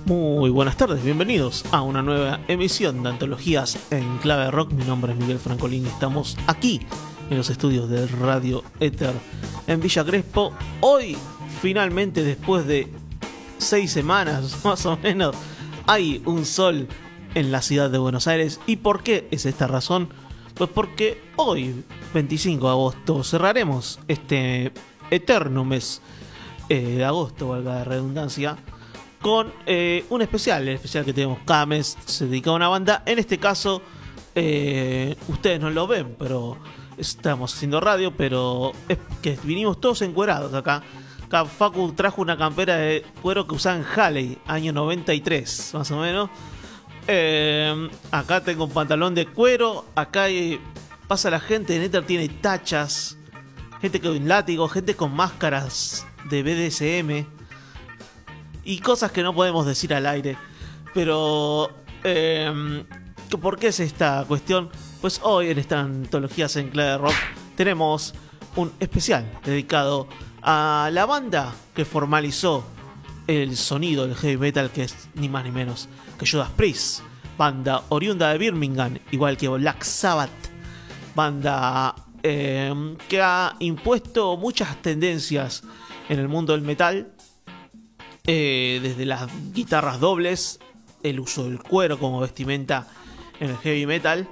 Muy buenas tardes, bienvenidos a una nueva emisión de Antologías en Clave Rock. Mi nombre es Miguel Francolini, estamos aquí en los estudios de Radio Éter en Villa Crespo. Hoy, finalmente, después de 6 semanas más o menos, hay un sol en la ciudad de Buenos Aires. ¿Y por qué es esta razón? Pues porque hoy, 25 de agosto, cerraremos este eterno mes de agosto, valga la redundancia, con un especial. El especial que tenemos cada mes se dedica a una banda. En este caso, ustedes no lo ven, pero estamos haciendo radio, pero es que vinimos todos encuerados acá. Acá Facu trajo una campera de cuero que usaban Halley, año 93, más o menos. Acá tengo un pantalón de cuero. Acá pasa la gente, Éter tiene tachas, gente con látigo, gente con máscaras de BDSM y cosas que no podemos decir al aire. Pero ¿por qué es esta cuestión? Pues hoy en esta Antologías en Clave Rock tenemos un especial dedicado a la banda que formalizó el sonido del heavy metal, que es ni más ni menos que Judas Priest, banda oriunda de Birmingham, igual que Black Sabbath, banda que ha impuesto muchas tendencias en el mundo del metal, desde las guitarras dobles, el uso del cuero como vestimenta en el heavy metal,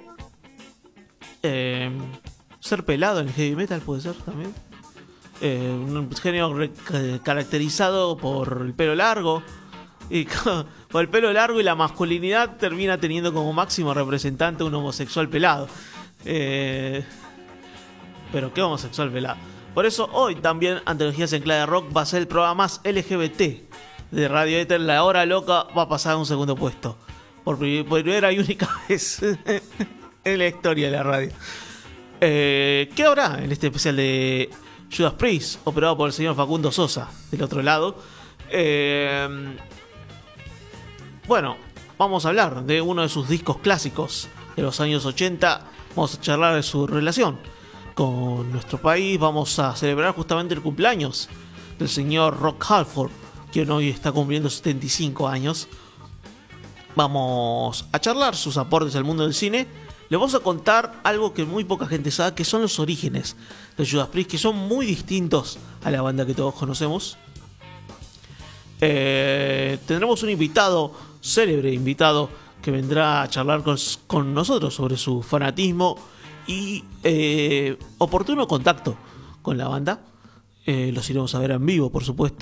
ser pelado en el heavy metal puede ser también, un género caracterizado por el pelo largo, y por el pelo largo y la masculinidad termina teniendo como máximo representante un homosexual pelado. Pero qué homosexual pelado. Por eso hoy también Antologías en Clave Rock va a ser el programa más LGBT de Radio Éter. La hora loca va a pasar a un segundo puesto por primera y única vez en la historia de la radio. ¿Qué habrá en este especial de Judas Priest, operado por el señor Facundo Sosa del otro lado? Bueno, vamos a hablar de uno de sus discos clásicos de los años 80. Vamos a charlar de su relación con nuestro país. Vamos a celebrar justamente el cumpleaños del señor Rock Halford, quien hoy está cumpliendo 75 años. Vamos a charlar sus aportes al mundo del cine. Les vamos a contar algo que muy poca gente sabe, que son los orígenes de Judas Priest, que son muy distintos a la banda que todos conocemos. Tendremos un invitado, célebre invitado, que vendrá a charlar con nosotros sobre su fanatismo y oportuno contacto con la banda. Los iremos a ver en vivo, por supuesto.